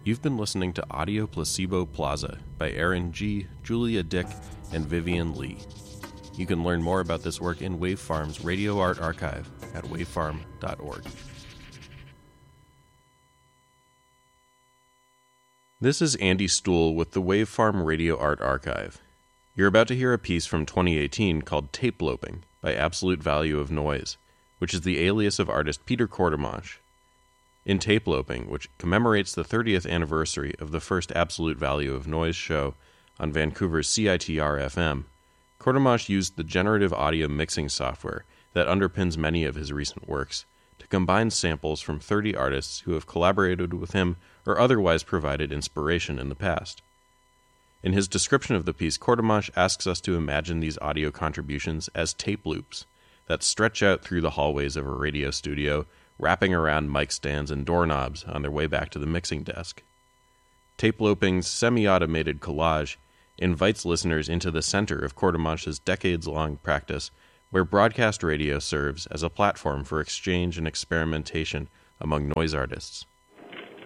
You've been listening to Audio Placebo Plaza by Aaron G., Julia Dick, and Vivian Lee. You can learn more about this work in Wavefarm's Radio Art Archive at wavefarm.org. This is Andy Stuhl with the Wavefarm Radio Art Archive. You're about to hear a piece from 2018 called Tape Loping by Absolute Value of Noise, which is the alias of artist Peter Courtemanche. In Tape Loping, which commemorates the 30th anniversary of the first Absolute Value of Noise show on Vancouver's CITR-FM, Courtemanche used the generative audio mixing software that underpins many of his recent works to combine samples from 30 artists who have collaborated with him or otherwise provided inspiration in the past. In his description of the piece, Courtemanche asks us to imagine these audio contributions as tape loops that stretch out through the hallways of a radio studio, wrapping around mic stands and doorknobs on their way back to the mixing desk. Tape Loping's semi-automated collage invites listeners into the center of Courtemanche's decades-long practice, where broadcast radio serves as a platform for exchange and experimentation among noise artists.